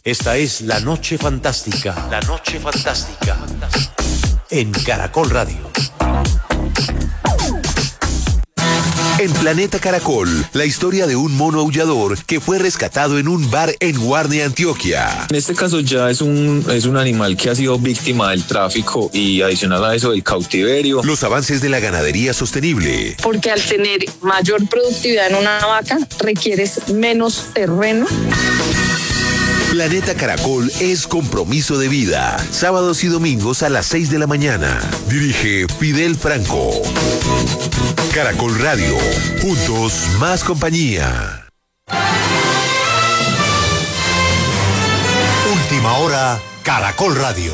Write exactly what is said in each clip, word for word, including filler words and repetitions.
Esta es La Noche Fantástica. La Noche Fantástica. En Caracol Radio. En Planeta Caracol, la historia de un mono aullador que fue rescatado en un bar en Guarne, Antioquia. En este caso ya es un, es un animal que ha sido víctima del tráfico y adicional a eso del cautiverio. Los avances de la ganadería sostenible. Porque al tener mayor productividad en una vaca, requieres menos terreno. Planeta Caracol es compromiso de vida. Sábados y domingos a las seis de la mañana. Dirige Fidel Franco. Caracol Radio. Juntos, más compañía. Última hora, Caracol Radio.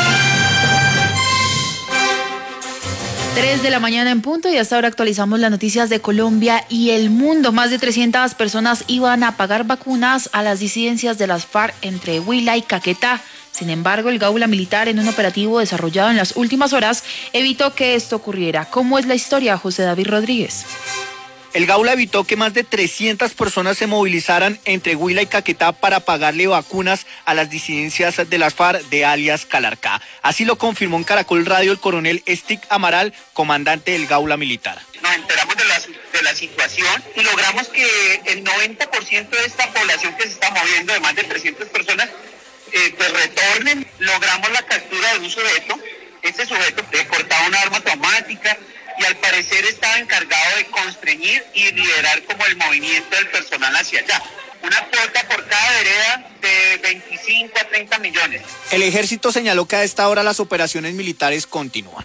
tres de la mañana en punto y hasta ahora actualizamos las noticias de Colombia y el mundo. Más de trescientas personas iban a pagar vacunas a las disidencias de las FARC entre Huila y Caquetá. Sin embargo, el Gaula Militar, en un operativo desarrollado en las últimas horas, evitó que esto ocurriera. ¿Cómo es la historia, José David Rodríguez? El Gaula evitó que más de trescientas personas se movilizaran entre Huila y Caquetá para pagarle vacunas a las disidencias de las FARC de alias Calarcá. Así lo confirmó en Caracol Radio el coronel Stick Amaral, comandante del Gaula Militar. Nos enteramos de la, de la situación y logramos que el noventa por ciento de esta población que se está moviendo, de más de trescientas personas, eh, pues retornen. Logramos la captura de un sujeto. Este sujeto portaba una arma automática y al parecer estaba encargado de constreñir y liderar como el movimiento del personal hacia allá. Una cuota por cada vereda de veinticinco a treinta millones. El ejército señaló que a esta hora las operaciones militares continúan.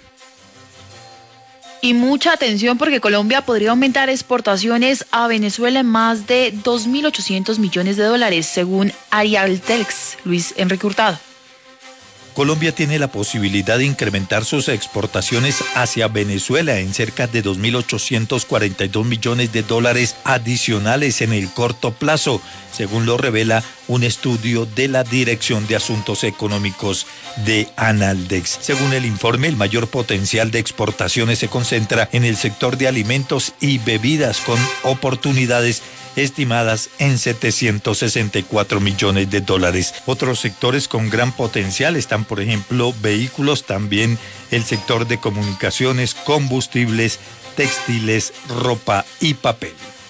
Y mucha atención porque Colombia podría aumentar exportaciones a Venezuela en más de dos mil ochocientos millones de dólares, según Arialtex. Luis Enrique Hurtado. Colombia tiene la posibilidad de incrementar sus exportaciones hacia Venezuela en cerca de dos mil ochocientos cuarenta y dos millones de dólares adicionales en el corto plazo, según lo revela un estudio de la Dirección de Asuntos Económicos de Analdex. Según el informe, el mayor potencial de exportaciones se concentra en el sector de alimentos y bebidas, con oportunidades estimadas en setecientos sesenta y cuatro millones de dólares. Otros sectores con gran potencial están, por ejemplo, vehículos, también el sector de comunicaciones, combustibles, textiles, ropa y papel.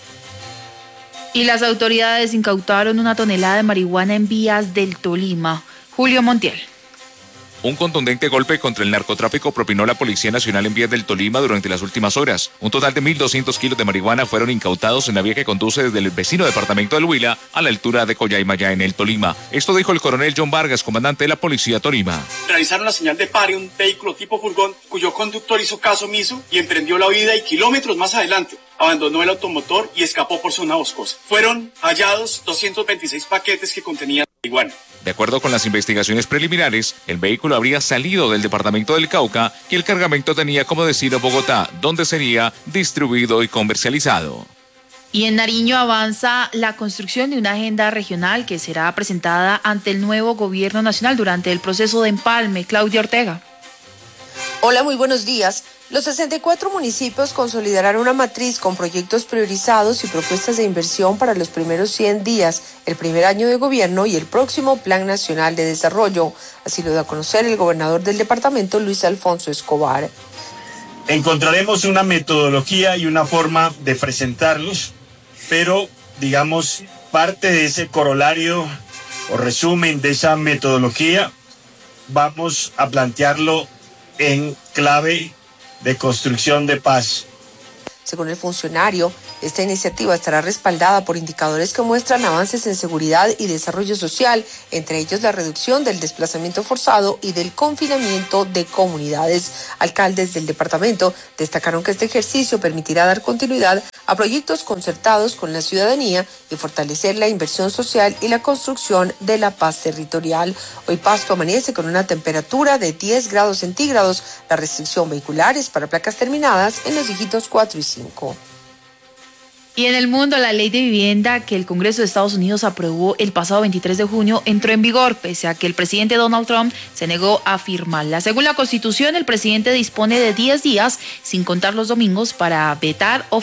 Y las autoridades incautaron una tonelada de marihuana en vías del Tolima. Julio Montiel. Un contundente golpe contra el narcotráfico propinó la Policía Nacional en vías del Tolima durante las últimas horas. Un total de mil doscientos kilos de marihuana fueron incautados en la vía que conduce desde el vecino departamento del Huila a la altura de Coyhaimayá, en el Tolima. Esto dijo el coronel John Vargas, comandante de la Policía Tolima. Realizaron la señal de pare, un vehículo tipo furgón, cuyo conductor hizo caso omiso y emprendió la huida, y kilómetros más adelante abandonó el automotor y escapó por zona boscosa. Fueron hallados doscientos veintiséis paquetes que contenían marihuana. De acuerdo con las investigaciones preliminares, el vehículo habría salido del departamento del Cauca y el cargamento tenía como destino Bogotá, donde sería distribuido y comercializado. Y en Nariño avanza la construcción de una agenda regional que será presentada ante el nuevo gobierno nacional durante el proceso de empalme. Claudia Ortega. Hola, muy buenos días. Los sesenta y cuatro municipios consolidarán una matriz con proyectos priorizados y propuestas de inversión para los primeros cien días, el primer año de gobierno y el próximo Plan Nacional de Desarrollo. Así lo da a conocer el gobernador del departamento, Luis Alfonso Escobar. Encontraremos una metodología y una forma de presentarlos, pero, digamos, parte de ese corolario o resumen de esa metodología, vamos a plantearlo en clave de construcción de paz. Según el funcionario, esta iniciativa estará respaldada por indicadores que muestran avances en seguridad y desarrollo social, entre ellos la reducción del desplazamiento forzado y del confinamiento de comunidades. Alcaldes del departamento destacaron que este ejercicio permitirá dar continuidad a proyectos concertados con la ciudadanía y fortalecer la inversión social y la construcción de la paz territorial. Hoy Pasto amanece con una temperatura de diez grados centígrados. La restricción vehicular es para placas terminadas en los dígitos cuatro y cinco. Y en el mundo, la ley de vivienda que el Congreso de Estados Unidos aprobó el pasado veintitrés de junio entró en vigor, pese a que el presidente Donald Trump se negó a firmarla. Según la Constitución, el presidente dispone de diez días, sin contar los domingos, para vetar o